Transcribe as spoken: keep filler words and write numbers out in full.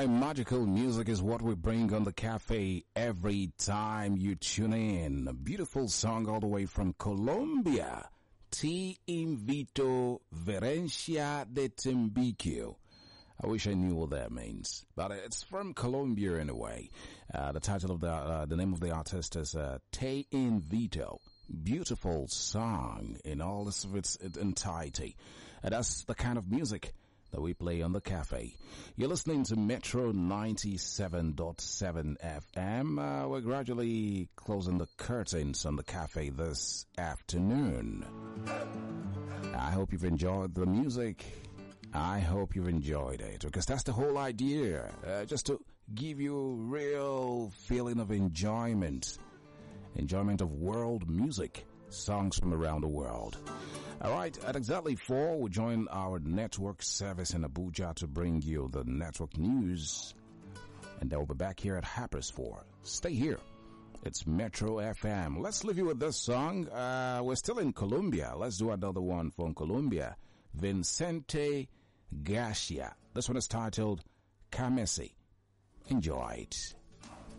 why magical music is what we bring on the cafe every time you tune in. A beautiful song all the way from Colombia. Te invito Verencia de Timbiquio. I wish I knew what that means, but it's from Colombia anyway. Uh, the title of the, uh, the name of the artist is uh, Te invito. Beautiful song in all its, its entirety. And that's the kind of music that we play on the cafe. You're listening to Metro ninety-seven point seven F M. Uh, we're gradually closing the curtains on the cafe this afternoon. I hope you've enjoyed the music. I hope you've enjoyed it, because that's the whole idea. Uh, just to give you a real feeling of enjoyment. Enjoyment of world music. Songs from around the world. Alright, at exactly four, we'll join our network service in Abuja to bring you the network news. And then we'll be back here at Harper's four. Stay here. It's Metro F M. Let's leave you with this song. Uh, we're still in Colombia. Let's do another one from Colombia. Vicente Garcia. This one is titled Camesi. Enjoy it.